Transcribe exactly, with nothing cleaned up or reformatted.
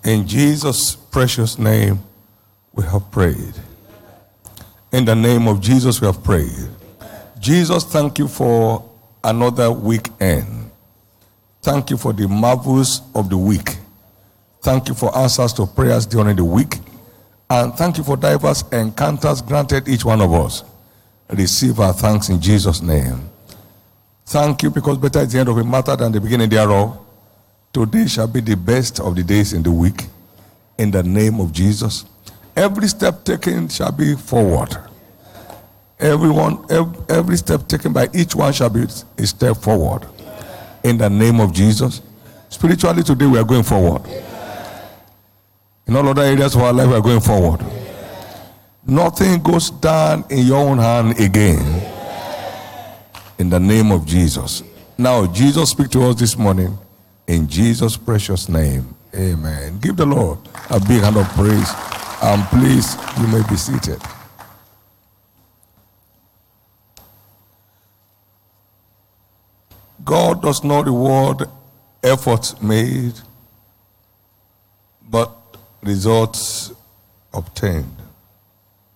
In Jesus' precious name, we have prayed. In the name of Jesus, we have prayed. Jesus, thank you for another weekend. Thank you for the marvels of the week. Thank you for answers to prayers during the week. And thank you for diverse encounters granted each one of us. Receive our thanks in Jesus' name. Thank you, because better is the end of a matter than the beginning thereof. Today shall be the best of the days in the week. In the name of Jesus. Every step taken shall be forward. Everyone, every, every step taken by each one shall be a step forward. In the name of Jesus. Spiritually today we are going forward. In all other areas of our life we are going forward. Nothing goes down in your own hand again. In the name of Jesus. Now Jesus speak to us this morning. In Jesus' precious name. Amen. Give the Lord a big hand of praise. And please, you may be seated. God does not reward efforts made, but results obtained.